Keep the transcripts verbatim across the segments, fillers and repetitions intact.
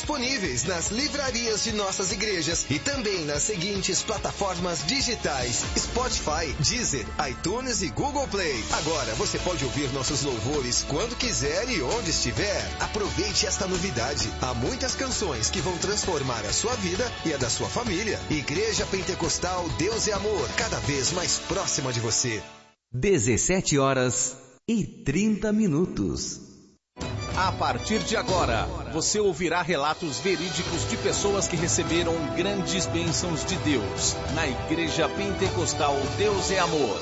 disponíveis nas livrarias de nossas igrejas e também nas seguintes plataformas digitais: Spotify, Deezer, iTunes e Google Play. Agora você pode ouvir nossos louvores quando quiser e onde estiver. Aproveite esta novidade. Há muitas canções que vão transformar a sua vida e a da sua família. Igreja Pentecostal Deus é Amor, cada vez mais próxima de você. dezessete horas e trinta minutos. A partir de agora, você ouvirá relatos verídicos de pessoas que receberam grandes bênçãos de Deus na Igreja Pentecostal Deus é Amor.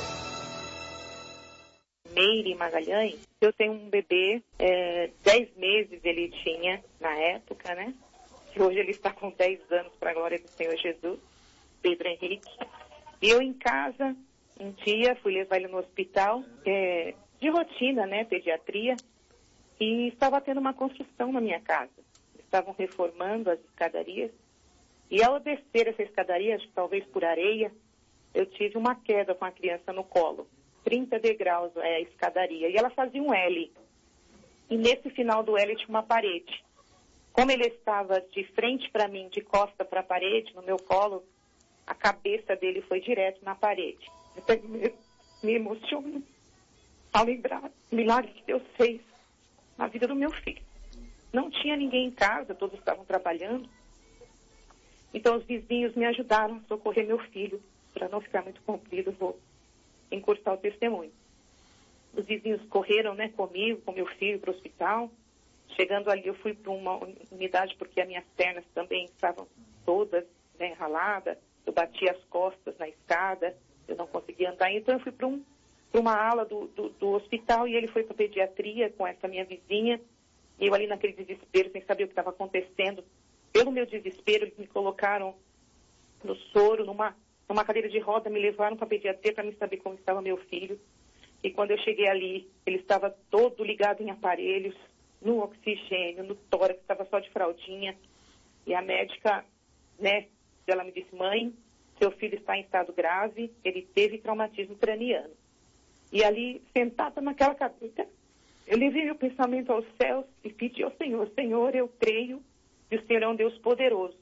Meire Magalhães, eu tenho um bebê, é, dez meses ele tinha na época, né? E hoje ele está com dez anos, para a glória do Senhor Jesus, Pedro Henrique. E eu em casa, um dia, fui levar ele no hospital, é, de rotina, né, pediatria, e estava tendo uma construção na minha casa. Estavam reformando as escadarias, e ao descer essa escadaria, acho que talvez por areia, eu tive uma queda com a criança no colo. trinta degraus é a escadaria, e ela fazia um L. E nesse final do L tinha uma parede. Como ele estava de frente para mim, de costa para a parede, no meu colo, a cabeça dele foi direto na parede. Eu me, me emociono ao lembrar o milagre que Deus fez na vida do meu filho. Não tinha ninguém em casa, todos estavam trabalhando. Então os vizinhos me ajudaram a socorrer meu filho. Para não ficar muito comprido, vou encurtar o testemunho. Os vizinhos correram, né, comigo, com meu filho, para o hospital. Chegando ali, eu fui para uma unidade porque as minhas pernas também estavam todas, né, raladas. Eu bati as costas na escada, eu não conseguia andar. Então eu fui para um, para uma ala do, do, do hospital e ele foi para a pediatria com essa minha vizinha. E eu ali naquele desespero, sem saber o que estava acontecendo. Pelo meu desespero, eles me colocaram no soro, numa, numa cadeira de roda, me levaram para a pediatria para me saber como estava meu filho. E quando eu cheguei ali, ele estava todo ligado em aparelhos, no oxigênio, no tórax, estava só de fraldinha. E a médica, né, ela me disse: mãe, seu filho está em estado grave, ele teve traumatismo craniano. E ali, sentada naquela cadeira, eu levei meu pensamento aos céus e pedi ao Senhor: Senhor, eu creio que o Senhor é um Deus poderoso.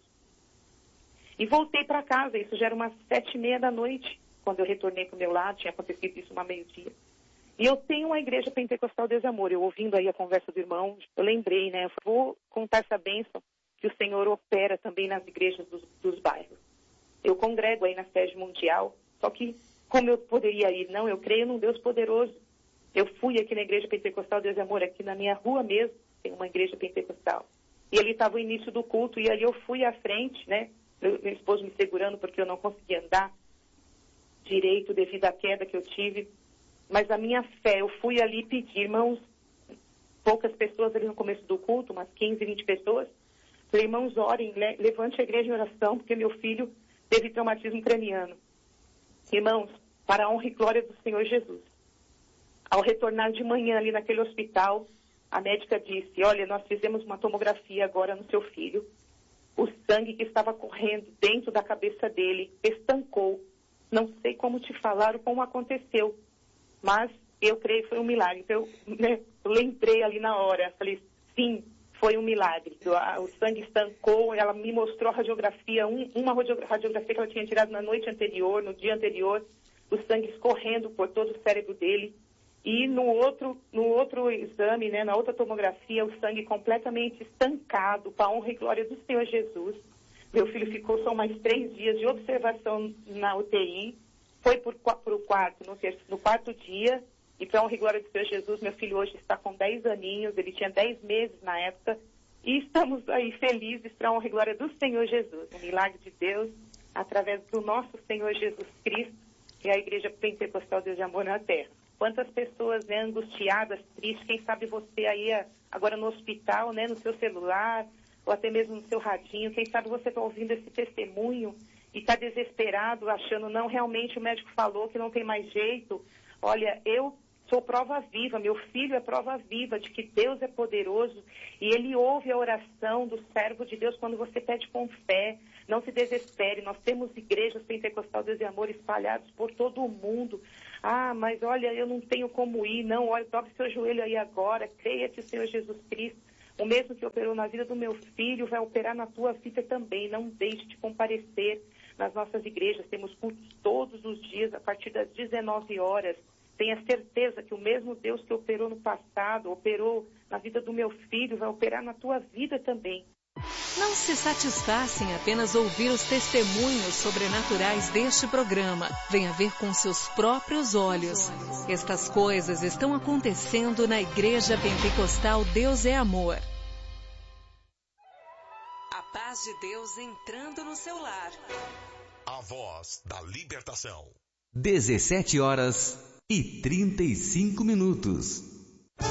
E voltei para casa, isso já era umas sete e meia da noite, quando eu retornei para o meu lado, tinha acontecido isso uma meio-dia. E eu tenho uma igreja Pentecostal Deus é Amor. Eu ouvindo aí a conversa do irmão, eu lembrei, né? Eu vou contar essa bênção que o Senhor opera também nas igrejas dos, dos bairros. Eu congrego aí na sede mundial, só que como eu poderia ir? Não, eu creio num Deus poderoso. Eu fui aqui na igreja Pentecostal Deus é Amor, aqui na minha rua mesmo, tem uma igreja pentecostal. E ali estava o início do culto, e ali eu fui à frente, né? Meu, meu esposo me segurando porque eu não conseguia andar direito devido à queda que eu tive. Mas a minha fé, eu fui ali pedir, irmãos, poucas pessoas ali no começo do culto, umas quinze, vinte pessoas. Falei: irmãos, orem, levante a igreja em oração, porque meu filho teve traumatismo craniano. Irmãos, para a honra e glória do Senhor Jesus. Ao retornar de manhã ali naquele hospital, a médica disse: olha, nós fizemos uma tomografia agora no seu filho. O sangue que estava correndo dentro da cabeça dele estancou. Não sei como te falar ou como aconteceu. Mas eu creio que foi um milagre. Então, eu, né, eu lembrei ali na hora. Falei: sim, foi um milagre. O sangue estancou, ela me mostrou a radiografia, um, uma radiografia que ela tinha tirado na noite anterior, no dia anterior, o sangue escorrendo por todo o cérebro dele. E no outro, no outro exame, né, na outra tomografia, o sangue completamente estancado, para a honra e glória do Senhor Jesus. Meu filho ficou só mais três dias de observação na U T I. Foi para o quarto, no, terço, no quarto dia, e para a honra e glória do Senhor Jesus, meu filho hoje está com dez aninhos, ele tinha dez meses na época, e estamos aí felizes para a honra e glória do Senhor Jesus. Um milagre de Deus, através do nosso Senhor Jesus Cristo, e a Igreja Pentecostal Deus de Amor na Terra. Quantas pessoas, né, angustiadas, tristes, quem sabe você aí agora no hospital, né, no seu celular, ou até mesmo no seu radinho, quem sabe você está ouvindo esse testemunho e está desesperado, achando: não, realmente o médico falou que não tem mais jeito. Olha, eu sou prova viva, meu filho é prova viva de que Deus é poderoso e Ele ouve a oração do servo de Deus quando você pede com fé. Não se desespere, nós temos igrejas Pentecostal Deus e Amor espalhadas por todo o mundo. Ah, mas olha, eu não tenho como ir. Não, olha, dobre seu joelho aí agora, creia que o Senhor Jesus Cristo O mesmo que operou na vida do meu filho vai operar na tua vida também. Não deixe de comparecer nas nossas igrejas. Temos cultos todos os dias, a partir das dezenove horas. Tenha certeza que o mesmo Deus que operou no passado, operou na vida do meu filho, vai operar na tua vida também. Não se satisfaça em apenas ouvir os testemunhos sobrenaturais deste programa. Venha ver com seus próprios olhos. Estas coisas estão acontecendo na Igreja Pentecostal Deus é Amor. A paz de Deus entrando no seu lar. A voz da libertação. dezessete horas e trinta e cinco minutos.